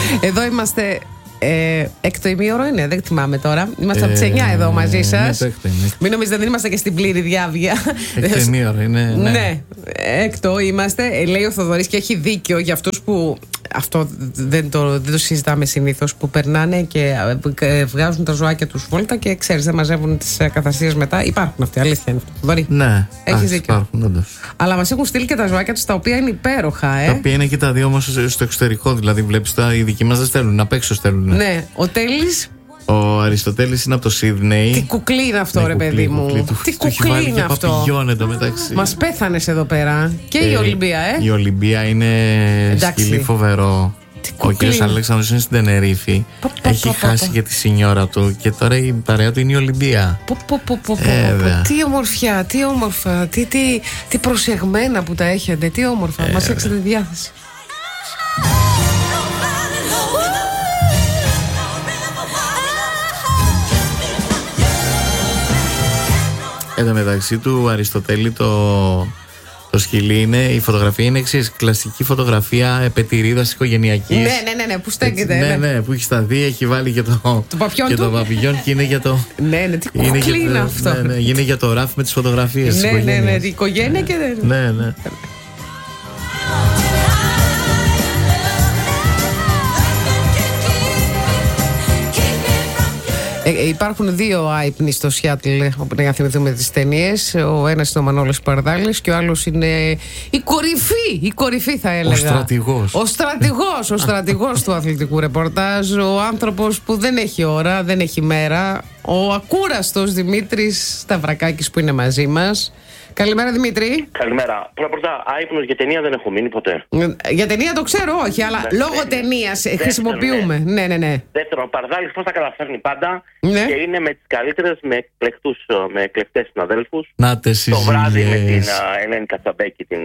Εδώ είμαστε. Έκτο ημίωρο είναι, δεν θυμάμαι τώρα. Είμαστε από τις 9 εδώ μαζί σας. Μην νομίζετε, δεν είμαστε και στην πλήρη διάβγεια. Έκτο ημίωρο είναι. Ναι, έκτο είμαστε. Λέει ο Θοδωρής και έχει δίκιο για αυτούς που. Αυτό δεν το συζητάμε συνήθως. Που περνάνε και βγάζουν τα ζωάκια τους βόλτα και ξέρεις, δεν μαζεύουν τις καθαστίες μετά. Υπάρχουν αυτοί, αλήθεια είναι αυτό. Θοδωρή. Ναι, έχεις δίκιο. Υπάρχουν, όντως. Αλλά μας έχουν στείλει και τα ζωάκια τους τα οποία είναι υπέροχα. Τα οποία είναι και τα δύο όμως στο εξωτερικό. Δηλαδή, βλέπεις οι δικοί μας δεν στέλνουν, απ' έξω στέλνουν. Ναι, ο Τέλης. Ο Αριστοτέλης είναι από το Σίδνεϊ. Τι κουκλί είναι αυτό, ρε παιδί μου. Τι κουκλί είναι αυτό. Μας πέθανες εδώ πέρα. Και η Ολυμπία, Η Ολυμπία είναι σκυλί φοβερό. Ο κύριος Αλέξανδρος είναι στην Τενερίφη. Έχει χάσει και τη σινιόρα του. Και τώρα η παρέα του είναι η Ολυμπία. Τι ομορφιά, τι όμορφα. Τι προσεγμένα που τα έχετε. Τι όμορφα. Μας έξατε τη διάθεση. Εν τω μεταξύ του Αριστοτέλη το σκυλί είναι, η φωτογραφία είναι εξής. Κλασική φωτογραφία επετηρίδας οικογενειακής. Ναι, που στέκεται. Ναι, που έχει σταθεί, έχει βάλει και το παπιόν και είναι για το. Ναι, τι κουκλί είναι αυτό. Ναι, είναι για το ράφι με τις φωτογραφίες. Ναι, η οικογένεια και δεν. Ναι. Υπάρχουν δύο άϊπνοι στο Σιάτλ, όπου να θυμηθούμε τις ταινίες. Ο ένας είναι ο Μανώλης Παρδάλης και ο άλλος είναι η κορυφή θα έλεγα. Ο στρατηγός του αθλητικού ρεπορτάζ, ο άνθρωπος που δεν έχει ώρα, δεν έχει μέρα, ο ακούραστος Δημήτρης Σταυρακάκης που είναι μαζί μας. Καλημέρα, Δημήτρη. Καλημέρα. Πρώτα, άϊπνος για ταινία δεν έχω μείνει ποτέ. Για ταινία το ξέρω, όχι, αλλά λόγω ταινίας χρησιμοποιούμε. Ναι. Δεύτερον, ο Παρδάλης πώς τα καταφέρνει πάντα και είναι με τις καλύτερες, με εκλεκτές συναδέλφους. Το βράδυ με την Ελένη Κατσαμπέκη, την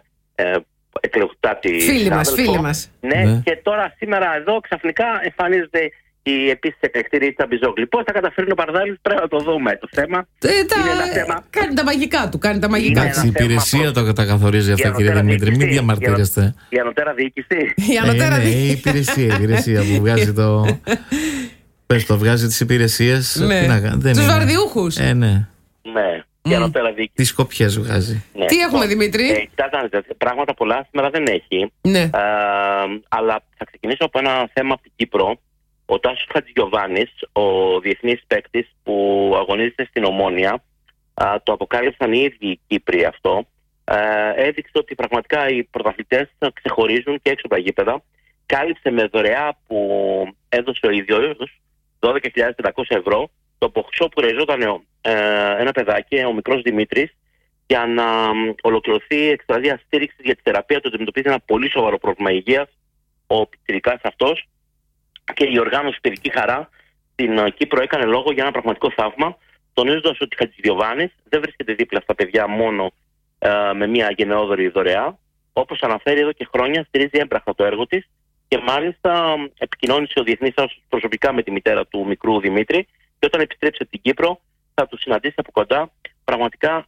εκλεκτάτη φίλη μας. Ναι, και τώρα σήμερα εδώ ξαφνικά εμφανίζεται η επίσης εκλεκτή Ρίτσα Μπιζόγλη. Πώς θα καταφέρει ο Παρδάλης, πρέπει να το δούμε το θέμα. Είναι ένα θέμα. Κάνει τα μαγικά του. Η υπηρεσία το καθορίζει αυτά, κύριε Δημήτρη. Μην διαμαρτύρεστε. Η ανωτέρα διοίκηση. Η υπηρεσία που βγάζει το. Πες το, βγάζει τις υπηρεσίες. Τους βαρδιούχους. Ναι. Η ανωτέρα διοίκηση. Τι σκοπιές βγάζει. Τι έχουμε, Δημήτρη? Κοιτάξτε, πράγματα πολλά σήμερα δεν έχει. Αλλά θα ξεκινήσω από ένα θέμα από την Κύπρο. Ο Τάσος Χατζηγιοβάνης, ο διεθνής παίκτης που αγωνίζεται στην Ομόνια, το αποκάλυψαν οι ίδιοι οι Κύπροι αυτό. Έδειξε ότι πραγματικά οι πρωταθλητές ξεχωρίζουν και έξω από τα γήπεδα. Κάλυψε με δωρεά που έδωσε ο ίδιος 12.500 ευρώ το ποσό που ρεζόταν ένα παιδάκι, ο μικρός Δημήτρης, για να ολοκληρωθεί εκστρατεία στήριξης για τη θεραπεία του. Αντιμετωπίζει ένα πολύ σοβαρό πρόβλημα υγείας ο πιτσιρικάς αυτός. Και η οργάνωση Παιδική Χαρά στην Κύπρο έκανε λόγο για ένα πραγματικό θαύμα, τονίζοντας ότι ο Χατζηγιοβάνης δεν βρίσκεται δίπλα στα παιδιά μόνο με μια γενναιόδορη δωρεά. Όπως αναφέρει εδώ και χρόνια, στηρίζει έμπραχτα το έργο της και μάλιστα επικοινώνησε ο Διεθνής Άσος προσωπικά με τη μητέρα του μικρού Δημήτρη και όταν επιστρέψει από την Κύπρο θα του συναντήσει από κοντά. Πραγματικά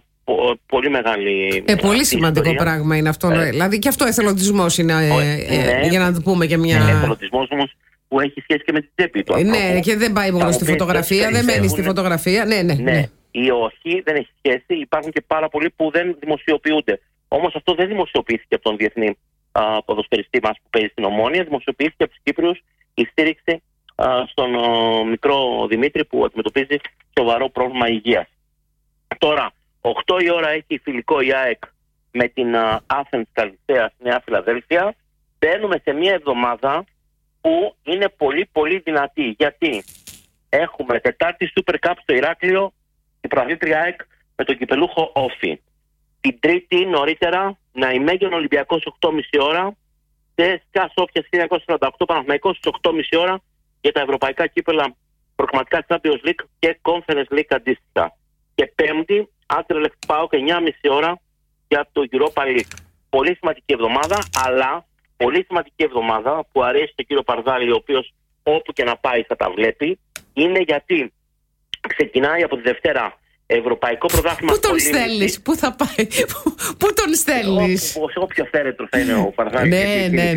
πολύ μεγάλη. Πολύ σημαντικό πράγμα είναι αυτό. Δηλαδή και αυτό εθελοντισμός είναι. Για να το πούμε και μια. Είναι εθελοντισμός όμως που έχει σχέση και με την τσέπη του. Ναι, και δεν πάει μόνο στη φωτογραφία, δεν μένει στη φωτογραφία. Ναι. Ή όχι, δεν έχει σχέση. Υπάρχουν και πάρα πολλοί που δεν δημοσιοποιούνται. Όμως αυτό δεν δημοσιοποιήθηκε από τον διεθνή ποδοσφαιριστή μας που παίζει στην Ομόνια. Δημοσιοποιήθηκε από τους Κύπριους η στήριξη στον μικρό Δημήτρη που αντιμετωπίζει σοβαρό πρόβλημα υγείας. Τώρα, 8 η ώρα έχει φιλικό η ΑΕΚ με την Athens Καλυθέα στη Νέα Φιλαδέλφια. Μπαίνουμε σε μια εβδομάδα που είναι πολύ πολύ δυνατή. Γιατί έχουμε Τετάρτη Super Cup στο Ηράκλειο, η πρωταθλήτρια ΑΕΚ με τον κυπελούχο Όφη. Την Τρίτη νωρίτερα Ναϊμέγιον Ολυμπιακός 8.30 ώρα και ΣΚΑ Σόφια 1948 Παναθηναϊκός στις 8.30 ώρα για τα ευρωπαϊκά κύπελα προκριματικά Champions League και Conference League αντίστοιχα. Και Πέμπτη Άντρελεχτ ΠΑΟΚ 9.30 ώρα για το Europa League. Πολύ σημαντική εβδομάδα, αλλά πολύ σημαντική εβδομάδα που αρέσει τον κύριο Παρδάλη, ο οποίος όπου και να πάει θα τα βλέπει, είναι γιατί ξεκινάει από τη Δευτέρα Ευρωπαϊκό πρωτάθλημα. Πού τον στέλνεις, πού θα πάει, πού τον στέλνεις? Όποιο θέρετρο θα είναι ο Παρδάλης ναι.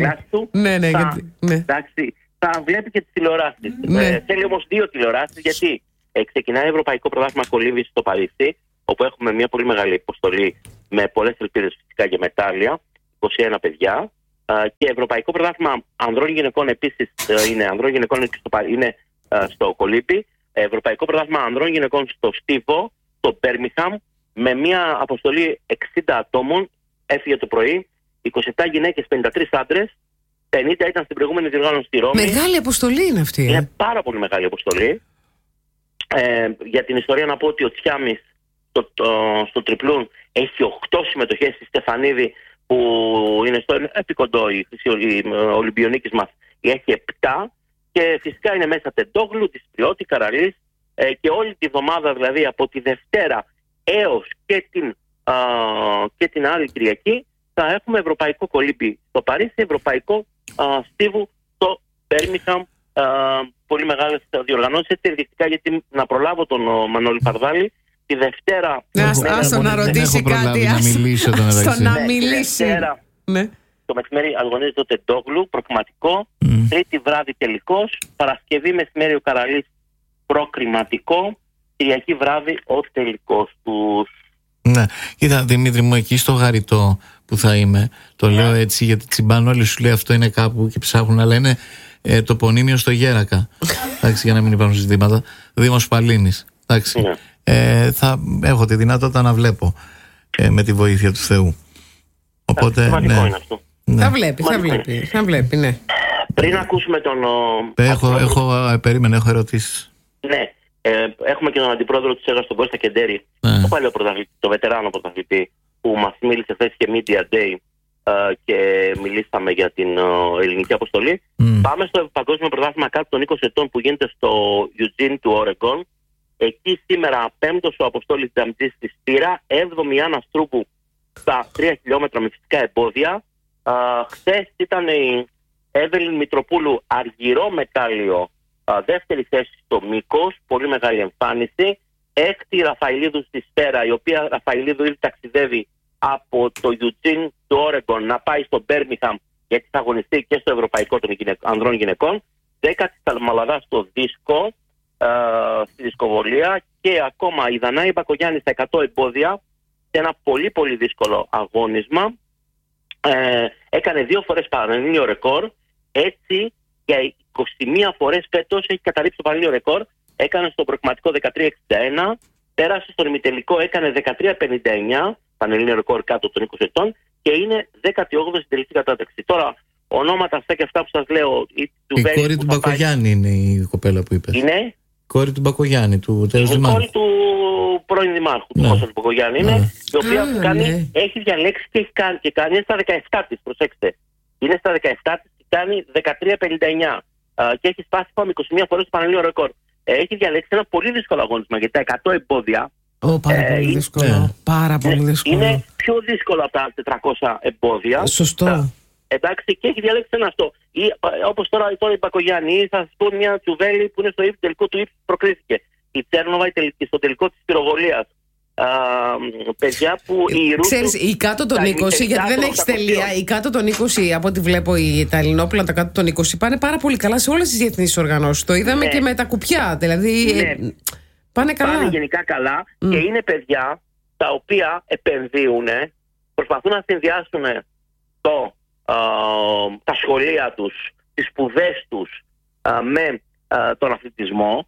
Εντάξει, θα βλέπει και τις τηλεοράσεις. Θέλει όμως 2 τηλεοράσεις, γιατί ξεκινάει Ευρωπαϊκό Πρωτάθλημα Κολύμβησης στο Παρίσι, όπου έχουμε μια πολύ μεγάλη υποστολή με πολλές ελπίδες φυσικά για μετάλλια, 21 παιδιά. Και Ευρωπαϊκό Πρωτάθλημα Ανδρών Γυναικών επίσης είναι, ανδρών γυναικών είναι στο Κολύμπι. Ευρωπαϊκό Πρωτάθλημα Ανδρών Γυναικών στο Στίβο, στο Μπέρμιχαμ, με μια αποστολή 60 ατόμων. Έφυγε το πρωί, 27 γυναίκες, 53 άντρες, 50 ήταν στην προηγούμενη διοργάνωση στη Ρώμη. Μεγάλη αποστολή είναι αυτή. Είναι πάρα πολύ μεγάλη αποστολή. Για την ιστορία να πω ότι ο Τσιάμις στο τριπλούν έχει 8 συμμετοχές, στη Στεφανίδη που είναι στο επικοντό η Ολυμπιονίκης μας έχει 7, και φυσικά είναι μέσα Τεντόγλου, Τισπριώτη, Καραλής, και όλη τη βδομάδα, δηλαδή από τη Δευτέρα έως και την άλλη Κυριακή, θα έχουμε ευρωπαϊκό κολύμπι στο Παρίσι, ευρωπαϊκό Στίβου στο Μπέρμιχαμ. Πολύ μεγάλες διοργανώσεις, έτσι ενδεικτικά, γιατί να προλάβω τον Μανώλη Παρδάλη τη Δευτέρα. Άστο να ρωτήσει κάτι. Άστο να μιλήσει. Το μεσημέρι αγωνίζεται το Τεντόγλου, προκριματικό. Τρίτη βράδυ τελικός. Παρασκευή μεσημέρι ο Καραλής, προκριματικό. Κυριακή βράδυ ο τελικός τους. Ναι, κοίτα Δημήτρη μου, εκεί στο Γαριτό που θα είμαι, το λέω έτσι γιατί τσιμπάνε όλοι, σου λέει αυτό είναι κάπου και ψάχνουν, αλλά είναι το πονίμιο στο Γέρακα. Εντάξει, για να μην υπάρχουν ζητήματα. Δήμος Παλίνης. Εντάξει. Θα έχω τη δυνατότητα να βλέπω με τη βοήθεια του Θεού. Οπότε είναι αυτό. Θα βλέπει, ναι. Πριν ακούσουμε τον... Περίμενε, έχω ερωτήσεις. Ναι. Έχουμε και τον αντιπρόεδρο της ΕΓΑ, τον Κώστα Κεντέρη, το παλαιό πρωταθλητή, το βετεράνο πρωταθλητή, που μας μίλησε χθες και Media Day και μιλήσαμε για την ελληνική αποστολή. Πάμε στο Παγκόσμιο Πρωτάθλημα κάτω των 20 ετών που γίνεται στο Eugene του Όρεγκον. Εκεί σήμερα 5ος ο Αποστόλης Τζαμτζής στη Σπύρα, 7η Άννα Στρούπου στα 3 χιλιόμετρα με φυσικά εμπόδια. Χθες ήταν η Εύελιν Μητροπούλου, αργυρό μετάλλιο, δεύτερη θέση στο μήκος, πολύ μεγάλη εμφάνιση. 6η Ραφαηλίδου στη Σφαίρα, η οποία Ραφαηλίδου ήδη ταξιδεύει από το Eugene του Όρεγκον να πάει στο Μπέρμιχαμ, γιατί θα αγωνιστεί και στο Ευρωπαϊκό των Ανδρών Γυναικών. 10η Σταλμαλαδά στο δίσκο, στη δισκοβολία, και ακόμα η Δανάη Μπακογιάννη στα 100 εμπόδια, σε ένα πολύ πολύ δύσκολο αγώνισμα. Έκανε 2 φορές πανελλήνιο ρεκόρ, έτσι για 21 φορές φέτος έχει καταρρύψει το πανελλήνιο ρεκόρ. Έκανε στο προκριματικό 13.61, πέρασε στον ημιτελικό, έκανε 13.59, πανελλήνιο ρεκόρ κάτω των 20 ετών, και είναι 18η στην τελική κατάταξη. Τώρα, ονόματα αυτά και αυτά που σας λέω. Η κόρη του Μπακογιάννη είναι η κοπέλα που είπες. Είναι κόρη του Μπακογιάννη, του τέλους δημάρχου. Η κόρη του πρώην δημάρχου, του Κώστα του Μπακογιάννη είναι, η οποία έχει διαλέξει και κάνει, είναι στα 17 της, προσέξτε. Είναι στα 17 της και κάνει 13.59 και έχει σπάσει πάμε 21 φορές το πανελλήνιο ρεκόρ. Έχει διαλέξει ένα πολύ δύσκολο αγώνισμα, γιατί τα 100 εμπόδια πάρα πολύ δύσκολο. Πάρα πολύ δύσκολο. Είναι πιο δύσκολο από τα 400 εμπόδια. Σωστό. Εντάξει, και έχει διαλέξει ένα αυτό. Όπως τώρα η Μπακογιάννη, θα σας πω μια τσουβέλη που είναι στο τελικό του ύψους, προκρίθηκε. Η Τσέρνοβα στο τελικό της πυροβολίας. Παιδιά που η ξέρεις, η κάτω των 20, γιατί δεν έχει τελεία, η κάτω των 20, από ό,τι βλέπω τα Ελληνόπουλα, τα κάτω των 20 πάνε πάρα πολύ καλά σε όλες τις διεθνείς οργανώσεις. Το είδαμε και με τα κουπιά. Δηλαδή πάνε καλά. Πάνε γενικά καλά και είναι παιδιά τα οποία επενδύουν, προσπαθούν να συνδυάσουν τα σχολεία τους, τις σπουδές τους με τον αθλητισμό,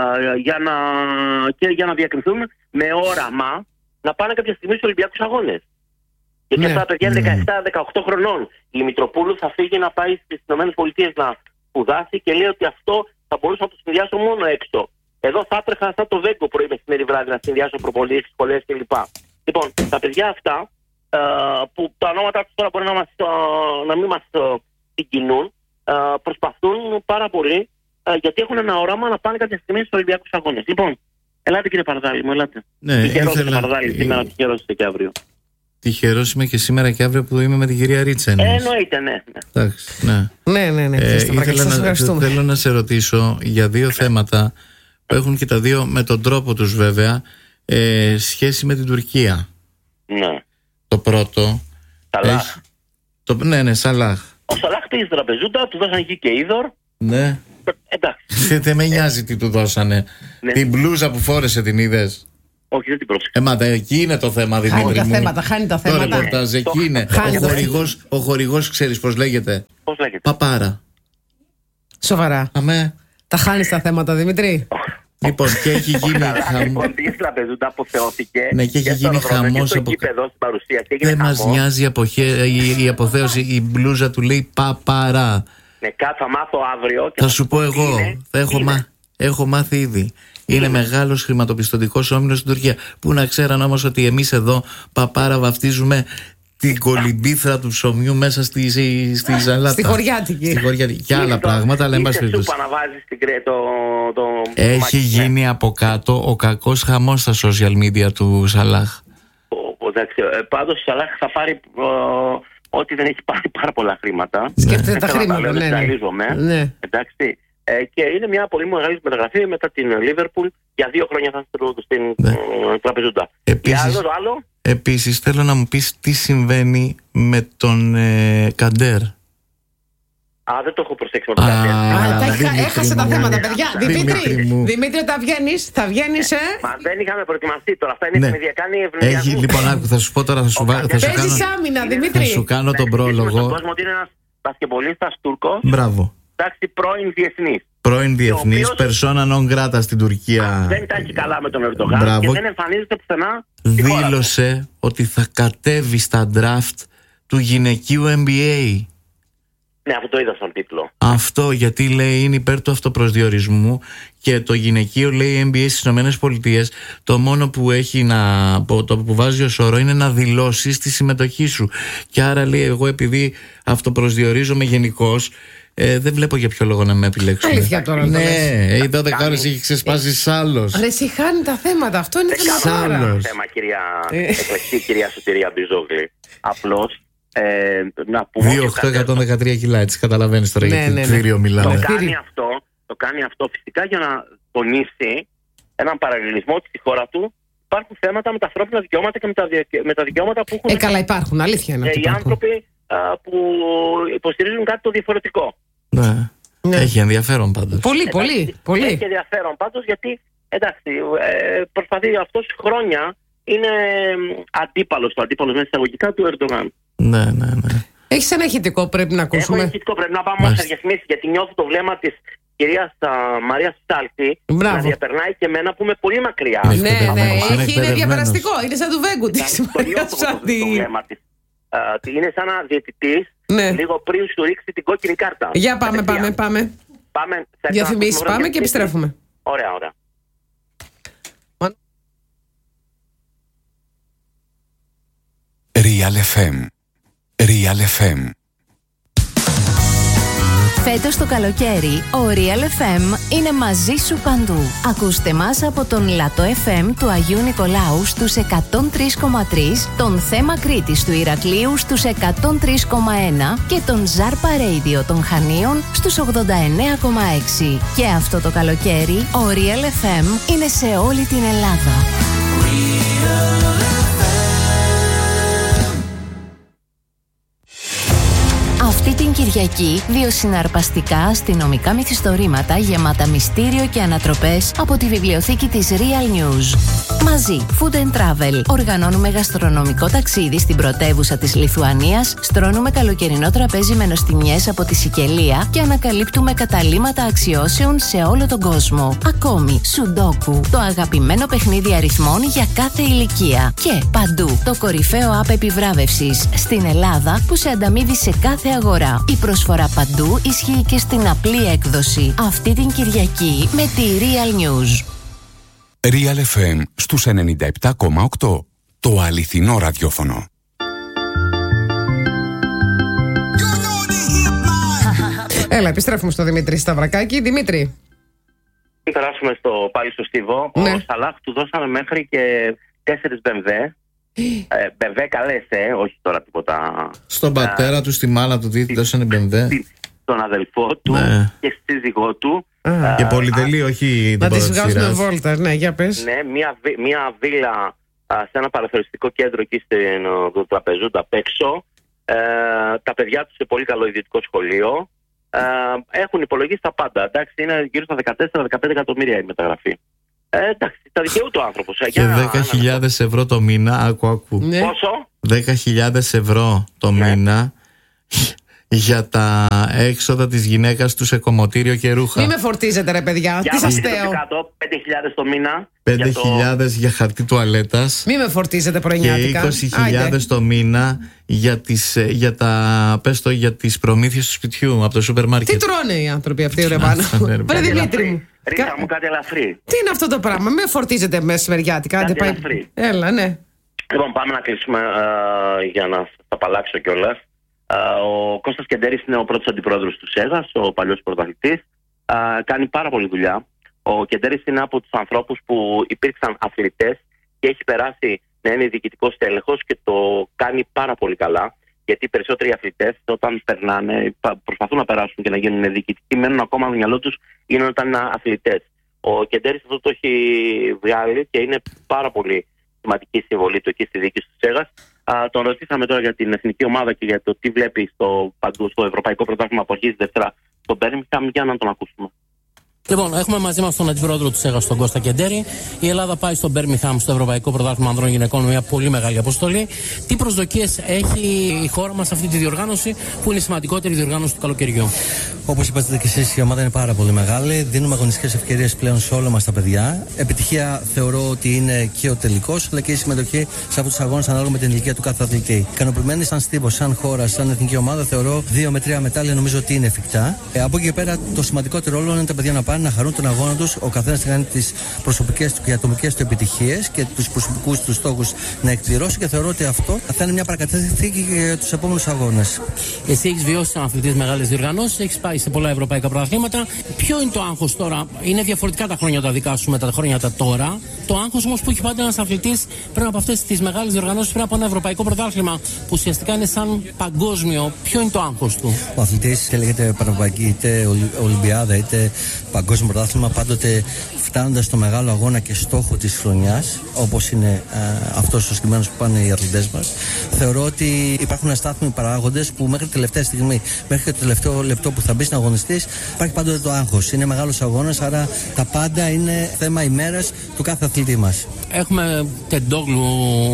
για να διακριθούν με όραμα να πάνε κάποια στιγμή στους Ολυμπιακούς Αγώνες. Γιατί αυτά τα παιδιά είναι 17-18 χρονών. Η Μητροπούλου θα φύγει να πάει στις ΗΠΑ να σπουδάσει και λέει ότι αυτό θα μπορούσα να το συνδυάσω μόνο έξω. Εδώ θα έτρεχα σαν το Βέγκο πρωί μεσημέρι βράδυ να συνδυάσω προπονήσεις, σχολές κλπ. Λοιπόν, τα παιδιά αυτά, που τα ονόματα τους τώρα μπορεί να μην μας συγκινούν, προσπαθούν πάρα πολύ, γιατί έχουν ένα όραμα να πάνε κάποια στιγμή στους Ολυμπιακούς Αγώνες. Λοιπόν, ελάτε κύριε Παρδάλη μου, ελάτε. Τυχερός είστε Παρδάλη, σήμερα τυχερός είστε και αύριο. Τυχερός είμαι και σήμερα και αύριο που είμαι με την κυρία Ρίτσα. Εννοείται, ναι. Εντάξει, ναι. Θέλω να σε ρωτήσω για 2 θέματα που έχουν και τα 2 με τον τρόπο τους βέβαια σχέση με την Τουρκία. Ναι. Το πρώτο. Σαλάχ. Ναι, Σαλάχ. Ο Σαλάχ πήγε στην τραπεζούτα, του δώσανε εκεί και είδωρ. Ναι. Εντάξει. Δεν με νοιάζει τι του δώσανε. Ναι. Την μπλούζα που φόρεσε την είδες? Όχι, δεν την πρόσεξα. Μα εκεί είναι το θέμα, Δημήτρη μου. Χάνει τα θέματα. Το ρεπορτάζ εκεί είναι. Ο χορηγός ξέρεις πώς λέγεται? Πώς λέγεται? Παπάρα. Σοβαρά. Αμέ. Τα χάνεις τα θέματα, Δημήτρη. Λοιπόν, και έχει γίνει χαμός. Πήγε στην τραπεζούτα, αποθεώθηκε. Ναι, και έχει γίνει χαμός από κάτω. Δεν μας νοιάζει η αποθέωση. Η μπλούζα του λέει Παπαρά. Ναι, θα μάθω αύριο. Θα σου πω εγώ. Έχω μάθει ήδη. Είναι μεγάλος χρηματοπιστωτικός όμιλος στην Τουρκία. Πού να ξέραν όμως ότι εμείς εδώ Παπάρα βαφτίζουμε την κολυμπήθρα του ψωμιού μέσα στη ζαλάτα. Στη χωριάτικη. Και άλλα πράγματα, αλλά εν πάση περιπτώσει. Έχει γίνει από κάτω ο κακός χαμός στα social media του Σαλάχ. Πάντως ο Σαλάχ θα πάρει ότι δεν έχει πάρει πάρα πολλά χρήματα. Σκέφτεται τα χρήματα. Ναι. Εντάξει. Και είναι μια πολύ μεγάλη μεταγραφή μετά την Λίβερπουλ. Για 2 χρόνια θα είστε στην τραπεζούτα. Επίσης θέλω να μου πεις τι συμβαίνει με τον Καντέρ. Δεν το έχω προσέξει με τον Καντέρ. Έχασε τα θέματα, παιδιά. Δημήτρη, θα βγαίνεις. Μα δεν είχαμε προετοιμαστεί τώρα. Αυτά είναι κάνει ευνηδιασμού. Λοιπόν, θα σου πω τώρα. Παίζεις άμυνα, Δημήτρη. Θα σου κάνω τον πρόλογο. Στον κόσμο ότι είναι ένας μπασκετμπολίστας Τούρκος. Μπράβο. Εντάξει, πρώην διεθνής, persona non grata στην Τουρκία. Δεν ήταν και καλά με τον Ερντογάν και δεν εμφανίζεται πουθενά. Δήλωσε ότι θα κατέβει στα draft του γυναικείου NBA. Ναι, αυτό το είδα στον τίτλο. Αυτό γιατί λέει είναι υπέρ του αυτοπροσδιορισμού και το γυναικείο λέει NBA στις ΗΠΑ. Το μόνο που έχει που βάζει ως όρο είναι να δηλώσεις τη συμμετοχή σου. Και άρα λέει εγώ επειδή αυτοπροσδιορίζομαι γενικώς, δεν βλέπω για ποιο λόγο να με επιλέξουν. Αλήθεια τώρα. Ναι, οι 12 ώρες έχει ξεσπάσει άλλος. Ρε, χάνει τα θέματα. Αυτό είναι άλλο θέμα, κυρία Σωτηρία Μπιζόγλη. Απλώς να πούμε. 2.813 κιλά, έτσι καταλαβαίνεις τώρα γιατί θύριο μιλάμε. Το κάνει αυτό φυσικά για να τονίσει έναν παραλληλισμό ότι στη χώρα του υπάρχουν θέματα με τα ανθρώπινα δικαιώματα και με τα δικαιώματα που έχουν. Καλά, υπάρχουν. Αλήθεια είναι. Οι άνθρωποι που υποστηρίζουν κάτι το διαφορετικό. Ναι. Έχει ενδιαφέρον πάντως. Πολύ. Έχει ενδιαφέρον πάντως γιατί προσπαθεί αυτός χρόνια είναι αντίπαλος μέσα εισαγωγικά του Ερντογάν. Ναι. Έχεις ένα ηχητικό πρέπει να ακούσουμε. Έχω ένα ηχητικό, πρέπει να πάμε όμως σε διαφημίσεις γιατί νιώθω το βλέμμα της κυρίας Μαρίας Στάλτη να διαπερνάει και εμένα που είμαι πολύ μακριά. Ναι, είναι διαπεραστικό, είναι σαν του Βέγκου της. Το βλέμμα της. Είναι σαν να διαιτητής λίγο πριν σου ρίξει την κόκκινη κάρτα. Για πάμε. Διαφημίσεις πάμε και επιστρέφουμε. Ωραία. Real FM. Φέτος το καλοκαίρι, ο Real FM είναι μαζί σου παντού. Ακούστε μας από τον Λατό FM του Αγίου Νικολάου στους 103,3, τον Θέμα Κρήτης του Ηρακλείου στους 103,1 και τον Ζάρπα Radio των Χανίων στους 89,6. Και αυτό το καλοκαίρι, ο Real FM είναι σε όλη την Ελλάδα. Αυτή την Κυριακή, 2 συναρπαστικά αστυνομικά μυθιστορήματα γεμάτα μυστήριο και ανατροπές από τη βιβλιοθήκη της Real News. Μαζί, Food and Travel, οργανώνουμε γαστρονομικό ταξίδι στην πρωτεύουσα της Λιθουανίας, στρώνουμε καλοκαιρινό τραπέζι με νοστιμιές από τη Σικελία και ανακαλύπτουμε καταλύματα αξιώσεων σε όλο τον κόσμο. Ακόμη, Σουντόκου, το αγαπημένο παιχνίδι αριθμών για κάθε ηλικία. Και παντού, το κορυφαίο app επιβράβευσης στην Ελλάδα που σε ανταμείβει σε κάθε αγορά. Η προσφορά παντού ισχύει και στην απλή έκδοση. Αυτή την Κυριακή με τη Real News. Real FM στους 97,8. Το αληθινό ραδιόφωνο. Έλα, επιστρέφουμε στο Δημήτρη Σταυρακάκη. Δημήτρη. Περάσουμε πάλι στο Στίβο. Ο Σαλάχ του δώσαμε μέχρι και 4 BMW. BMW καλές, όχι τώρα τίποτα. Στον πατέρα του, στη μάνα του δώσανε BMW. Στον αδελφό του και στη σύζυγό του. Και πολυτελή, όχι να τις βγάζουμε βόλτα, ναι, για πες. Ναι, μια βίλα σε ένα παραθεριστικό κέντρο εκεί στην Τραπεζούντα απ' έξω. Τα παιδιά τους σε πολύ καλό ιδιωτικό σχολείο. Έχουν υπολογίσει τα πάντα. Εντάξει, είναι γύρω στα 14-15 εκατομμύρια η μεταγραφή. Εντάξει, τα δικαιούται ο άνθρωπος. Και 10.000 ευρώ το μήνα. Άκου. Ναι. Πόσο? 10.000 ευρώ το μήνα για τα έξοδα της γυναίκας του σε κομμωτήριο και ρούχα. Μην με φορτίζετε, ρε παιδιά. Τι σας στέω. 5.000 το μήνα. 5.000 για χαρτί τουαλέτας. Μην με φορτίζετε πρωινιάτικα. Και 20.000 το μήνα για τις προμήθειες του σπιτιού από το σούπερ μάρκετ. Τι τρώνε οι άνθρωποι αυτοί, ρε πάνω. Βρε Δημήτρη μου. Ρίχα μου κάτι ελαφρύ. Τι είναι αυτό το πράγμα, με φορτίζετε μεσημεριάτικα. Κάτι ελαφρύ. Έλα, ναι. Λοιπόν, πάμε να κλείσουμε για να τα απαλλάξω κιόλας. Ο Κώστας Κεντέρης είναι ο πρώτος αντιπρόεδρος του ΣΕΓΑΣ, ο παλιός πρωταθλητής. Κάνει πάρα πολλή δουλειά. Ο Κεντέρης είναι από τους ανθρώπους που υπήρξαν αθλητές και έχει περάσει να είναι διοικητικός τέλεχος και το κάνει πάρα πολύ καλά. Γιατί οι περισσότεροι αθλητές, όταν περνάνε, προσπαθούν να περάσουν και να γίνουν διοικητικοί, μένουν ακόμα στο μυαλό τους είναι όταν είναι αθλητές. Ο Κεντέρης αυτό το έχει βγάλει και είναι πάρα πολύ σημαντική συμβολή του εκεί στη διοίκηση του ΣΕΓΑΣ. Τον ρωτήσαμε τώρα για την εθνική ομάδα και για το τι βλέπει στο Ευρωπαϊκό Πρωτάθλημα που αρχίζει Δευτέρα στον Μπέρμιγχαμ, για να τον ακούσουμε. Λοιπόν, έχουμε μαζί μας τον αντιπρόεδρο του ΣΕΓΑΣ, τον Κώστα Κεντέρη. Η Ελλάδα πάει στο Μπέρμιγχαμ, στο Ευρωπαϊκό Πρωτάθλημα Ανδρών Γυναικών, με μια πολύ μεγάλη αποστολή. Τι προσδοκίες έχει η χώρα μας σε αυτή τη διοργάνωση, που είναι η σημαντικότερη διοργάνωση του καλοκαιριού? Όπως είπατε και εσείς, η ομάδα είναι πάρα πολύ μεγάλη. Δίνουμε αγωνιστικές ευκαιρίες πλέον σε όλα μας τα παιδιά. Επιτυχία θεωρώ ότι είναι και ο τελικός, αλλά και η συμμετοχή σε αυτούς τους αγώνες ανάλογα με την ηλικία του κάθε αθλητή. Ικανοποιημένοι σαν στίβος, σαν χώρα, σαν εθνική ομάδα, θεωρώ 2 με 3 μετάλλια νομίζω ότι είναι εφικτά. Από εκεί και πέρα, το σημαντικότερο όλο είναι τα παιδιά να πάνε να χαρούν τον αγώνα τους, ο καθένας να κάνει τις προσωπικές του και ατομικές του επιτυχίες και τους προσωπικούς του στόχους να εκπληρώσει, και θεωρώ ότι αυτό θα είναι μια παρακαταθήκη για τους επόμενους αγώνες. Εσύ έχεις βιώσει σαν αθλητής μεγάλες διοργανώσεις, έχεις πάει σε πολλά ευρωπαϊκά πρωταθλήματα. Ποιο είναι το άγχος τώρα? Είναι διαφορετικά τα χρόνια τα δικά σου με τα χρόνια τα τώρα. Το άγχος όμως που έχει πάντα ένας αθλητής πριν από αυτές τις μεγάλες διοργανώσεις, πριν από ένα ευρωπαϊκό πρωτάθλημα που ουσιαστικά είναι σαν παγκόσμιο, ποιο είναι το άγχος του? Ο αθλητής, είτε λέγεται Πανευρωπαϊκή, είτε Ολυμπιάδα, είτε παγκόσμιο πρωτάθλημα, πάντοτε φτάνοντας στο μεγάλο αγώνα και στόχο της χρονιάς, όπως είναι αυτός ο συγκεκριμένος που πάνε οι αθλητές μας, θεωρώ ότι υπάρχουν αστάθμοι παράγοντες που μέχρι τη τελευταία στιγμή, μέχρι και το τελευταίο λεπτό που θα μπει να αγωνιστείς, υπάρχει πάντοτε το άγχος. Είναι μεγάλος αγώνας, άρα τα πάντα είναι θέμα ημέρας του κάθε αθλητή μας. Έχουμε Τεντόγλου,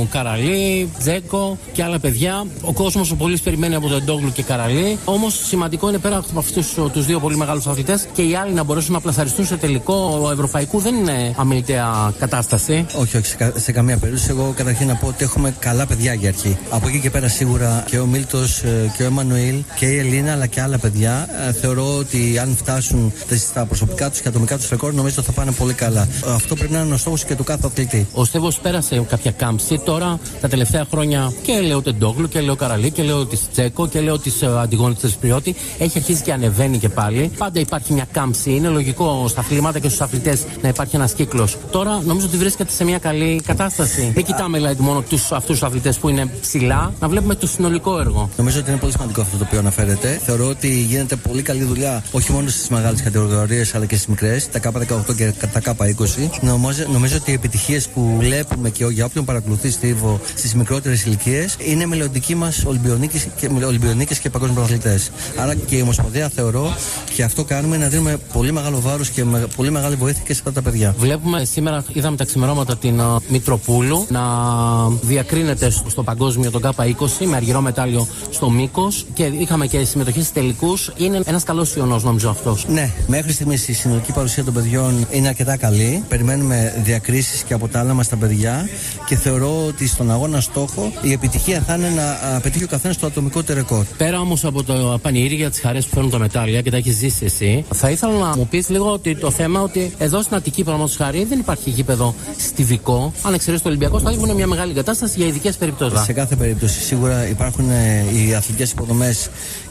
Καραλή, Τζέκο και άλλα παιδιά. Ο κόσμος ο πολύς περιμένει από Τεντόγλου και Καραλή. Όμως σημαντικό είναι πέρα από αυτούς τους δύο πολύ μεγάλους αθλητές και οι άλλοι να μπορέσουν να πλασαριστούν σε τελικό ευρωπαϊκού. Δεν είναι αμεληταία κατάσταση. Όχι, σε καμία περίπτωση. Εγώ καταρχήν να πω ότι έχουμε καλά παιδιά για αρχή. Από εκεί και πέρα σίγουρα και ο Μίλτος και ο Εμμανουήλ και η Ελίνα, αλλά και άλλα παιδιά, θεωρώ ότι αν φτάσουν στα προσωπικά τους και ατομικά τους ρεκόρ, νομίζω θα πάνε πολύ καλά. Αυτό πρέπει να είναι ο στόχος και του κάθε αθλητή. Ο Στέβος πέρασε κάποια κάμψη τώρα τα τελευταία χρόνια και λέω Τεντόγλου και λέω Καραλή και λέω της Τσέκο και λέω της Αντιγόνης της Πριώτη. Έχει αρχίσει και ανεβαίνει και πάλι. Πάντα υπάρχει μια κάμψη. Είναι λογικό στα αθλήματα και στους αθλητές να υπάρχει ένας κύκλος. Τώρα νομίζω ότι βρίσκεται σε μια καλή κατάσταση. Δεν κοιτάμε δηλαδή μόνο αυτούς τους αθλητές που είναι ψηλά, να βλέπουμε το συνολικό έργο. Νομίζω ότι είναι πολύ σημαντικό αυτό το οποίο αναφέρετε. Θεωρώ ότι γίνεται πολύ καλή δουλειά όχι μόνο στις μεγάλες κατηγορίες αλλά και στις μικρές, τα K18 και τα K20. Νομίζω ότι οι επιτυχίες που βλέπουμε και για όποιον παρακολουθεί Στίβο στις μικρότερες ηλικίες είναι μελλοντικοί μας Ολυμπιονίκες και παγκόσμιοι πρωταθλητές. Άρα και η Ομοσπονδία θεωρώ και αυτό κάνουμε, να δίνουμε πολύ μεγάλο βάρος και πολύ μεγάλη βοήθεια και σε αυτά τα παιδιά. Βλέπουμε σήμερα, είδαμε τα ξημερώματα την Μητροπούλου να διακρίνεται στο παγκόσμιο τον K20 με αργυρό μετάλλιο στο μήκος και είχαμε και συμμετοχή στις τελικούς. Είναι ένας καλός ιονός νομίζω αυτός. Ναι, μέχρι στιγμής η συνολική παρουσία των παιδιών είναι αρκετά καλή. Περιμένουμε διακρίσεις και από τα άλλα μας τα παιδιά και θεωρώ ότι στον αγώνα στόχο η επιτυχία θα είναι να πετύχει ο καθένας το ατομικό του ρεκόρ. Πέρα όμως από το πανηγύρι για τις χαρές που φέρνουν τα μετάλλια και τα έχεις ζήσει εσύ, θα ήθελα να μου πεις λίγο ότι το θέμα ότι εδώ στην Αττική, παραδείγματος χάρη, δεν υπάρχει γήπεδο στιβικό. Αν εξαιρέσει το Ολυμπιακό Στάδιο, είναι μια μεγάλη κατάσταση για ειδικές περιπτώσεις. Σε κάθε περίπτωση, σίγουρα υπάρχουν οι αθλητικές υποδομές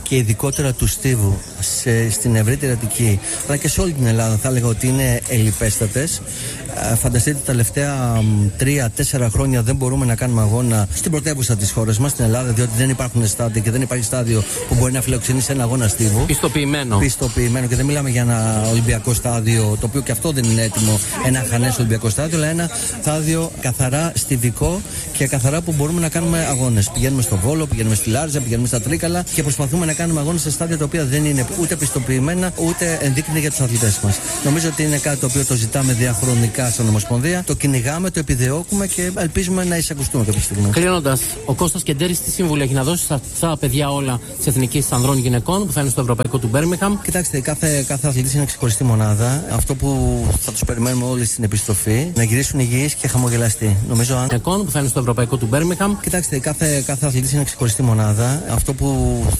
και ειδικότερα του στίβου στην ευρύτερη Αττική, αλλά και σε όλη την Ελλάδα, θα έλεγα ότι είναι ελλιπέστατες. Φανταστείτε, τα τελευταία 3-4 χρόνια δεν μπορούμε να κάνουμε αγώνα στην πρωτεύουσα της χώρας μας, στην Ελλάδα, διότι δεν υπάρχουν στάδια και δεν υπάρχει στάδιο που μπορεί να φιλοξενήσει ένα αγώνα στίβου. Πιστοποιημένο. Και δεν μιλάμε για ένα Ολυμπιακό στάδιο, το οποίο και αυτό δεν είναι έτοιμο, ένα χανές Ολυμπιακό στάδιο, αλλά ένα στάδιο καθαρά στιβικό και καθαρά που μπορούμε να κάνουμε αγώνες. Πηγαίνουμε στο Βόλο, πηγαίνουμε στη Λάριζα, πηγαίνουμε στα Τρίκαλα και προσπαθούμε να κάνουμε αγώνες σε στάδια τα οποία δεν είναι ούτε πιστοποιημένα ούτε ενδείκνυα για τους αθλητές μας. Νομίζω ότι είναι κάτι το οποίο το ζητάμε διαχρονικά στην Ομοσπονδία, το κυνηγάμε, το επιδιώκουμε και ελπίζουμε να εισακουστούμε κάποια στιγμή. Κλείνοντας, ο Κώστας Κεντέρης τι συμβουλή έχει να δώσει στα αυτά παιδιά όλα της Εθνικής Ανδρών Γυναικών που θα είναι στο Ευρωπαϊκό του Μπέρμιγχαμ? Κοιτάξτε, κάθε αθλητής είναι ξεχωριστή μονάδα. Αυτό που θα τους περιμένουμε όλοι στην επιστροφή, να γυρίσουν υγιείς και χαμογελαστοί. Νομίζω αν. Γυναικών που θα είναι στο Ευρωπαϊκό του Μπέρμιγχαμ. Κοιτάξτε, κάθε αθλητής είναι ξεχωριστή μονάδα. Αυτό που